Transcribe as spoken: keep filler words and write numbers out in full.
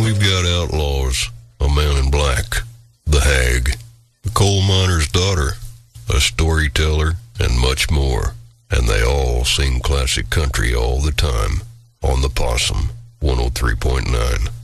we've got outlaws, a man in black, the hag, the coal miner's daughter, a storyteller, and much more. And they all sing classic country all the time on the Possum one oh three point nine.